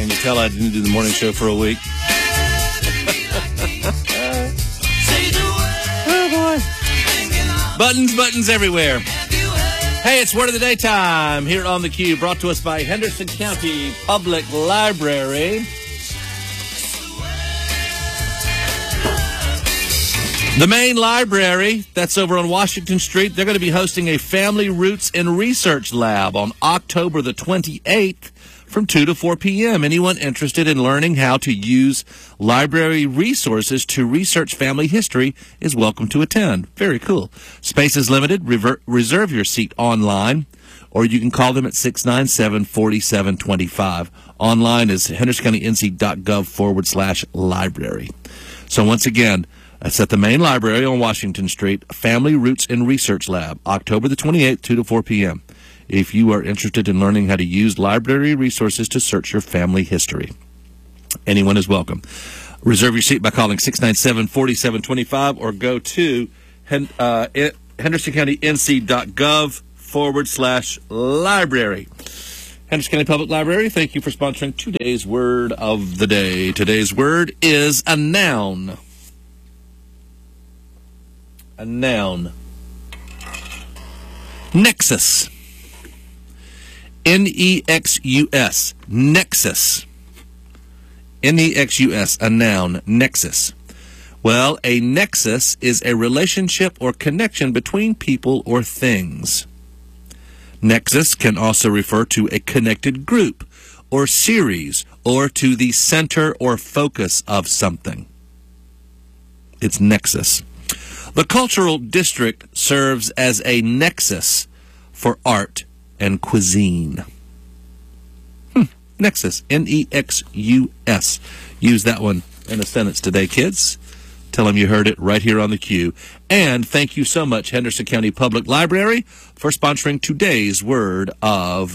Can you tell I didn't do the morning show for a week? Oh, boy. Buttons everywhere. Hey, it's Word of the Day time here on the Q, brought to us by Henderson County Public Library. The main library, that's over on Washington Street, they're going to be hosting a Family Roots and Research Lab on October the 28th from 2 to 4 p.m. Anyone interested in learning how to use library resources to research family history is welcome to attend. Very cool. Space is limited. Reserve your seat online, or you can call them at 697-4725. Online is hendersoncounty.nc.gov/library. So once again, that's at the main library on Washington Street, Family Roots and Research Lab, October the 28th, 2 to 4 p.m. If you are interested in learning how to use library resources to search your family history. Anyone is welcome. Reserve your seat by calling 697-4725 or go to hendersoncounty.nc.gov/library. Henderson County Public Library, thank you for sponsoring today's Word of the Day. Today's word is a noun. A noun. Nexus. N-E-X-U-S. Nexus. N-E-X-U-S. A noun. Nexus. Well, a nexus is a relationship or connection between people or things. Nexus can also refer to a connected group or series or to the center or focus of something. It's nexus. The cultural district serves as a nexus for art and cuisine. Nexus. N-E-X-U-S. Use that one in a sentence today, kids. Tell them you heard it right here on the Q. And thank you so much, Henderson County Public Library, for sponsoring today's Word of